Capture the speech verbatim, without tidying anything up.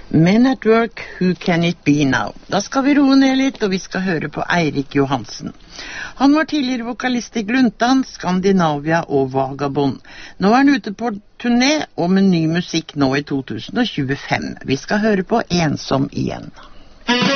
Men at work, who can it be now? Da skal vi roe ned litt, og vi skal høre på Eirik Johansen. Han var tidligere vokalist i Gluntan, Skandinavia og Vagabond. Nå er han ute på turné, og med ny musikk nå i to tusen og tjuefem. Vi skal høre på Ensom igjen.